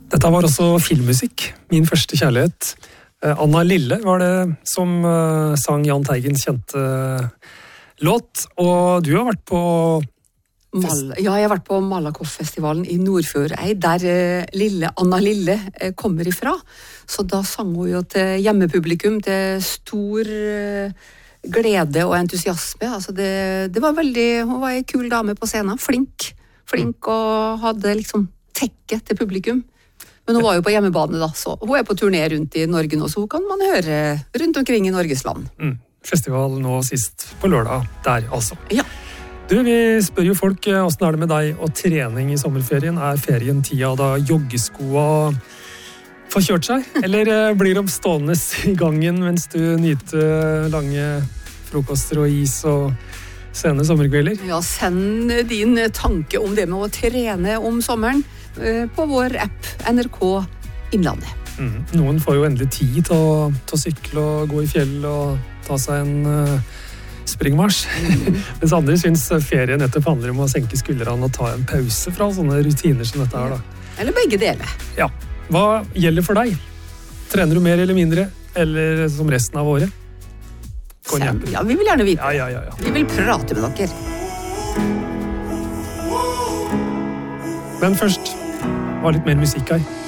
Dette var også filmmusikk, min første kjærlighet. Anna Lille var det som sang Jahn Teigens kjente låt, og du har vært på... Ja, jeg har vært på Malakoff-festivalen i Nordfjordeid, der Anna Lille kommer ifra. Så da sang hun jo til hjemmepublikum, til stor glede og entusiasme. Altså det var veldig, hun var en kul dame på scenen, flink og hadde liksom tekke til publikum. Men hun var jo på hjemmebane da, så hun på turné rundt i Norge nå, så hun kan man høre rundt omkring i Norges land. Festival nå sist på lørdag, der altså. Ja. Du, vi spør jo folk, hvordan det med deg og trening i sommerferien? Ferien tida da joggeskoa får kjørt seg? Eller blir de stående i gangen mens du nyter lange frokoster og is og sene sommerkvelder? Ja, send din tanke om det med å trene om sommeren på vår app NRK Innlandet. Noen får jo endelig tid til å sykle og gå i fjell og ta seg en springmarsj. Mens andre syns ferie nettopp handler om å senke skuldrene og ta en pause fra sånne rutiner som dette her da. Eller begge deler. Ja. Hva gjelder for deg? Trener du mer eller mindre, eller som resten av året? Ja, vi vil gjerne vite. Ja. Vi vil prate med dere. Men først var litt mer musikk her.